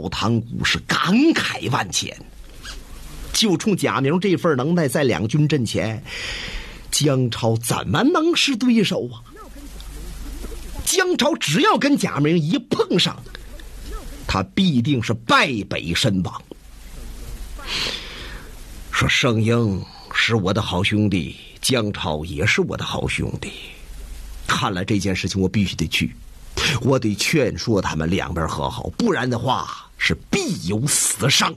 老唐古是感慨万千。就冲贾明这份能耐，在两军阵前，姜超怎么能是对手啊？姜超只要跟贾明一碰上，他必定是败北身亡。说盛英是我的好兄弟，姜超也是我的好兄弟，看来这件事情我必须得去，我得劝说他们两边和好，不然的话是必有死伤。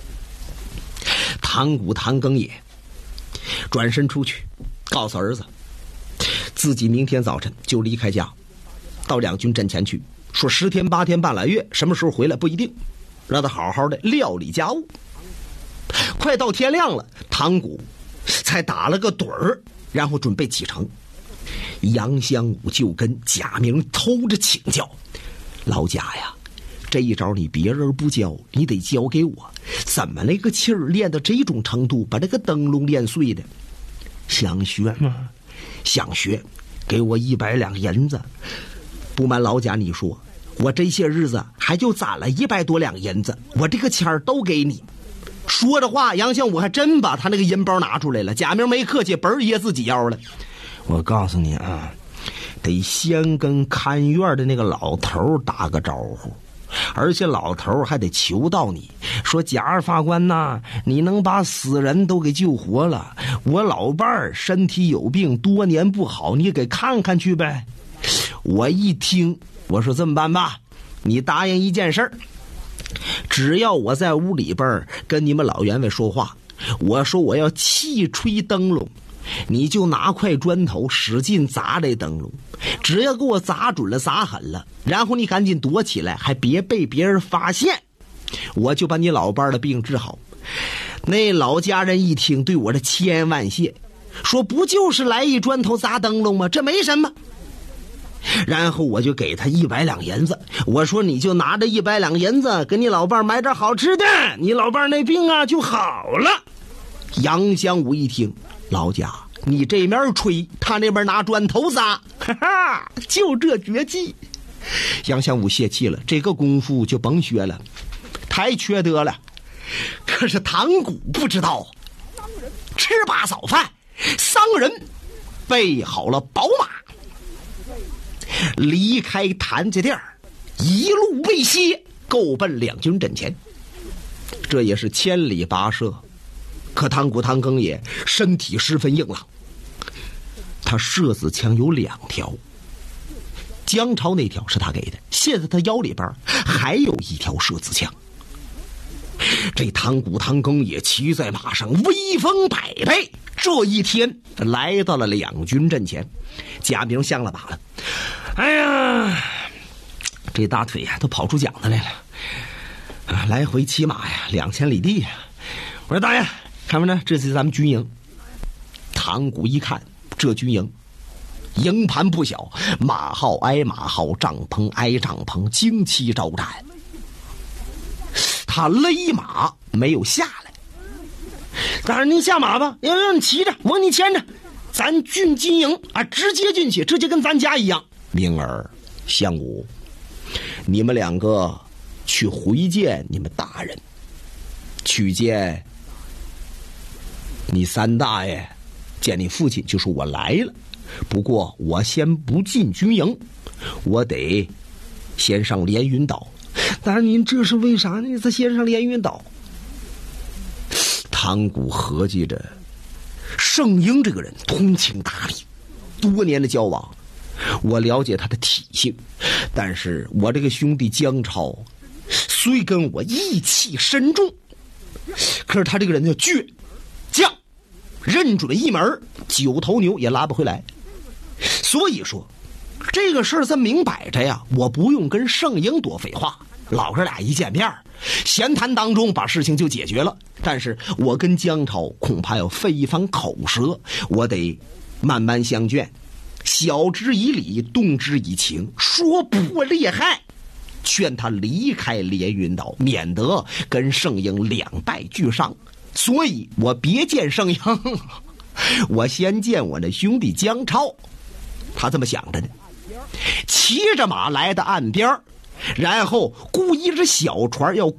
唐古唐庚也转身出去，告诉儿子自己明天早晨就离开家，到两军阵前去，说10天8天半来月，什么时候回来不一定，让他好好的料理家务。快到天亮了，唐古才打了个盹儿，然后准备启程。杨香武就跟贾明偷着请教：老贾呀，这一招你别人不教，你得教给我，怎么那个气儿练到这种程度，把这个灯笼练碎的？想学吗？想学，给我100两银子。不瞒老贾你说，我这些日子还就攒了100多两银子，我这个钱儿都给你。说着话，杨相武还真把他那个银包拿出来了。贾明没客气，本掖自己腰了。我告诉你啊，得先跟看院的那个老头打个招呼，而且老头还得求到你，说贾二法官呐，你能把死人都给救活了，我老伴儿身体有病，多年不好，你给看看去呗。我一听，我说这么办吧，你答应一件事儿，只要我在屋里边跟你们老员外说话，我说我要气吹灯笼，你就拿块砖头使劲砸这灯笼，只要给我砸准了砸狠了，然后你赶紧躲起来，还别被别人发现，我就把你老伴的病治好。那老家人一听，对我的千万谢，说不就是来一砖头砸灯笼吗？这没什么。然后我就给他100两银子，我说你就拿着100两银子给你老伴买点好吃的，你老伴那病啊就好了。杨香武一听，老贾你这面吹，他那边拿砖头砸，哈哈，就这绝技。杨香武泄气了，这个功夫就甭学了，太缺德了。可是唐古不知道，吃罢早饭，商人备好了宝马，离开谭家店，一路未歇，够奔两军阵前。这也是千里跋涉，可唐古唐庚也身体十分硬朗，他射子枪有2条，姜超那条是他给的，现在他腰里边还有1条射子枪。这唐古唐庚也骑在马上，威风百倍。这一天来到了两军阵前，贾明相了马了。哎呀，这大腿呀都跑出茧子来了，来回骑马呀2000里地呀。我说大爷，看没呢？这是咱们军营。唐古一看，这军营营盘不小，马号挨马号，帐篷挨帐篷，旌旗招展。他勒马没有下来。大人您下马吧，要让你骑着，我给你牵着，咱进军营啊，直接进去，直接跟咱家一样。明儿相武，你们2个去回见你们大人，去见你3大爷，见你父亲，就说我来了，不过我先不进军营，我得先上连云岛。当然您这是为啥呢？他先上连云岛。唐古合计着，盛英这个人通情达理，多年的交往，我了解他的体性，但是我这个兄弟姜超虽跟我义气深重，可是他这个人叫倔强，认准一门9头牛也拉不回来。所以说这个事儿这明摆着呀，我不用跟盛英多废话，老哥俩一见面闲谈当中把事情就解决了。但是我跟姜超恐怕要费一番口舌，我得慢慢相劝，晓之以理，动之以情，说破裂害，劝他离开连云岛，免得跟盛英两败俱伤。所以我别见盛英，我先见我那兄弟姜超。他这么想着呢，骑着马来到岸边，然后雇一只小船要